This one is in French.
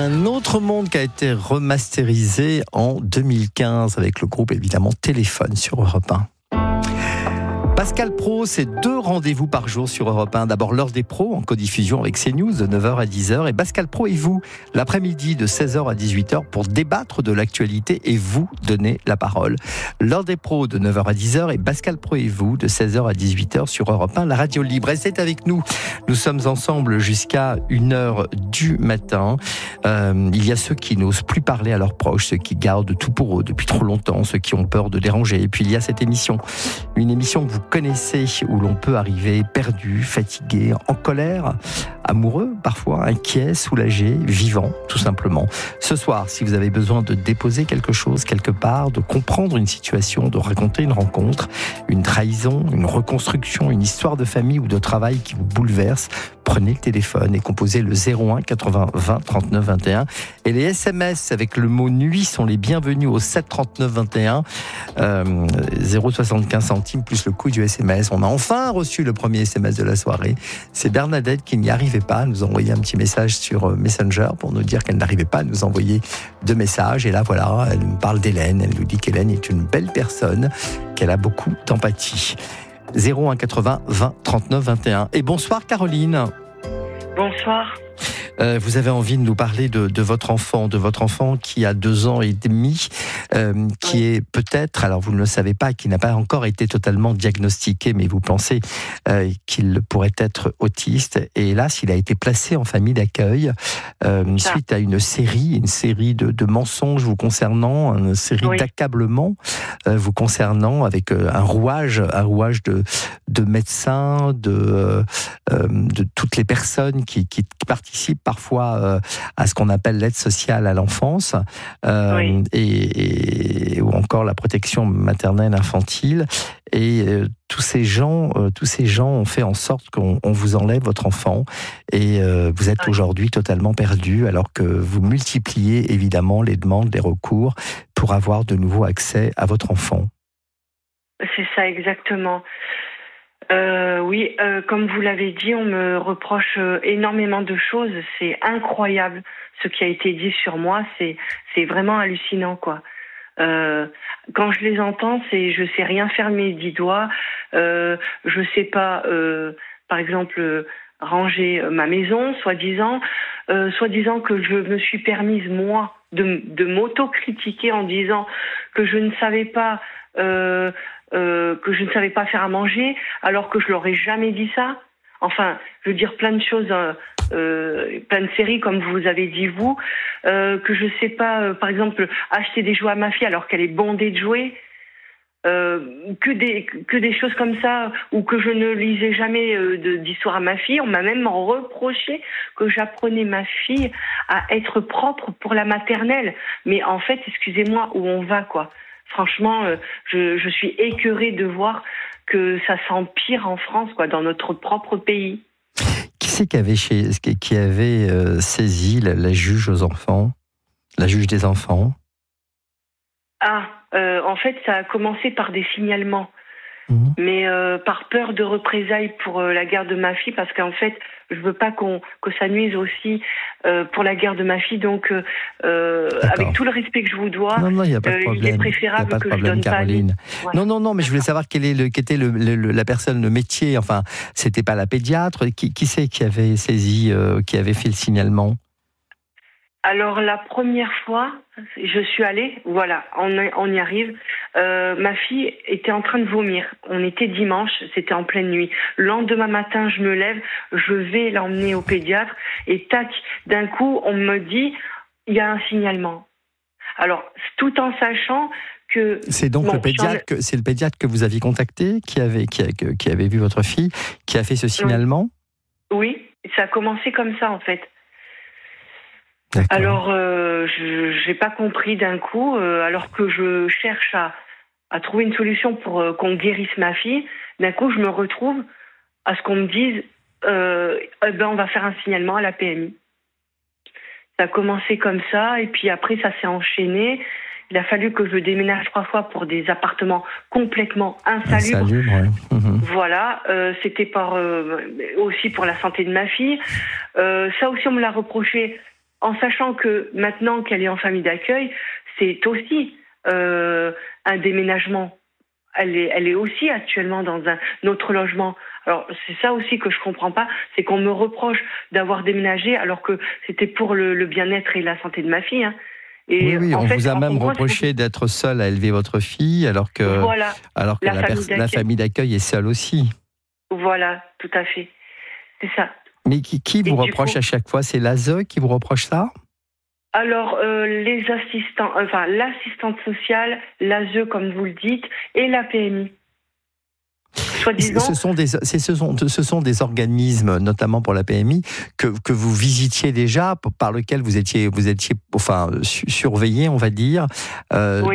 Un autre monde qui a été remasterisé en 2015 avec le groupe évidemment Téléphone sur Europe 1. Pascal Praud, c'est 2 rendez-vous par jour sur Europe 1. D'abord l'heure des pros en codiffusion avec CNews de 9h à 10h. Et Pascal Praud et vous, l'après-midi de 16h à 18h pour débattre de l'actualité et vous donner la parole. L'heure des pros de 9h à 10h et Pascal Praud et vous de 16h à 18h sur Europe 1, la radio libre. Restez avec nous. Nous sommes ensemble jusqu'à 1h du matin. Il y a ceux qui n'osent plus parler à leurs proches, ceux qui gardent tout pour eux depuis trop longtemps, ceux qui ont peur de déranger. Et puis il y a cette émission, une émission que vous connaissez, où l'on peut arriver perdu, fatigué, en colère, amoureux parfois, inquiet, soulagé, vivant, tout simplement. Ce soir, si vous avez besoin de déposer quelque chose quelque part, de comprendre une situation, de raconter une rencontre, une trahison, une reconstruction, une histoire de famille ou de travail qui vous bouleverse, prenez le téléphone et composez le 01 80 20 39 21. Et les SMS avec le mot nuit sont les bienvenus au 7 39 21. 0,75 centimes plus le coût du SMS. On a enfin reçu le premier SMS de la soirée. C'est Bernadette qui n'y arrivait pas à nous envoyer un petit message sur Messenger pour nous dire qu'elle n'arrivait pas à nous envoyer de messages. Et là, voilà, elle me parle d'Hélène. Elle nous dit qu'Hélène est une belle personne, qu'elle a beaucoup d'empathie. 01 80 20 39 21. Et bonsoir Caroline. Bonsoir. Vous avez envie de nous parler de votre enfant qui a 2 ans et demi, qui est peut-être, alors vous ne le savez pas, qui n'a pas encore été totalement diagnostiqué, mais vous pensez qu'il pourrait être autiste. Et hélas, il a été placé en famille d'accueil suite à une série de mensonges vous concernant, une série d'accablements vous concernant, avec un rouage de médecins, de toutes les personnes qui participent parfois à ce qu'on appelle l'aide sociale à l'enfance, et ou encore la protection maternelle infantile. Et tous ces gens ont fait en sorte qu'on vous enlève votre enfant, et vous êtes aujourd'hui totalement perdu, alors que vous multipliez évidemment les demandes, les recours pour avoir de nouveau accès à votre enfant. C'est ça exactement. Oui, comme vous l'avez dit, on me reproche énormément de choses. C'est incroyable ce qui a été dit sur moi. C'est vraiment hallucinant, quoi. Quand je les entends, je sais rien faire de mes 10 doigts. Je sais pas, par exemple, ranger ma maison, soi-disant que je me suis permise, moi, de m'auto-critiquer en disant que je ne savais pas faire à manger, alors que je leur ai jamais dit ça. Enfin, je veux dire plein de choses, plein de séries, comme vous avez dit vous, que je sais pas, par exemple, acheter des jouets à ma fille alors qu'elle est bondée de jouets, que des choses comme ça, ou que je ne lisais jamais d'histoire à ma fille. On m'a même reproché que j'apprenais ma fille à être propre pour la maternelle. Mais en fait, excusez-moi, où on va, quoi. Franchement, je suis écœurée de voir que ça s'empire en France, quoi, dans notre propre pays. Qui c'est qui avait saisi la juge aux enfants, la juge des enfants? En fait, ça a commencé par des signalements. Mais par peur de représailles pour la garde de ma fille, parce qu'en fait, je veux pas que ça nuise aussi pour la garde de ma fille. Donc, avec tout le respect que je vous dois, il y a pas de problème. Il est préférable que je donne Caroline. pas. Ouais. Non, mais je voulais savoir quel était la personne, le métier. Enfin, c'était pas la pédiatre. Qui c'est qui avait saisi, qui avait fait le signalement? Alors, la première fois, je suis allée, voilà, on y arrive. Ma fille était en train de vomir. On était dimanche, c'était en pleine nuit. Le lendemain matin, je me lève, je vais l'emmener au pédiatre, et tac, d'un coup, on me dit, il y a un signalement. Alors, tout en sachant que... C'est donc le pédiatre que vous aviez contacté, qui avait vu votre fille, qui a fait ce signalement? Oui, ça a commencé comme ça, en fait. D'accord. Alors, je n'ai pas compris d'un coup, alors que je cherche à trouver une solution pour qu'on guérisse ma fille. D'un coup, je me retrouve à ce qu'on me dise, on va faire un signalement à la PMI. Ça a commencé comme ça, et puis après, ça s'est enchaîné. Il a fallu que je déménage 3 fois pour des appartements complètement insalubres. Voilà, c'était aussi pour la santé de ma fille. Ça aussi, on me l'a reproché. en sachant que maintenant qu'elle est en famille d'accueil, c'est aussi un déménagement. Elle est aussi actuellement dans un autre logement. Alors c'est ça aussi que je comprends pas, c'est qu'on me reproche d'avoir déménagé alors que c'était pour le bien-être et la santé de ma fille. Hein. Et oui, en on fait, vous a même reproché d'être seule à élever votre fille alors que, voilà, la famille d'accueil est seule aussi. Voilà, tout à fait. C'est ça. Mais qui vous reproche à chaque fois? C'est l'ASE qui vous reproche ça? Alors, les assistants, l'assistante sociale, l'ASE, comme vous le dites, et la PMI. Soi-disant. Ce sont des organismes, notamment pour la PMI, que vous visitiez déjà, par lequel vous étiez surveillé, on va dire. Oui.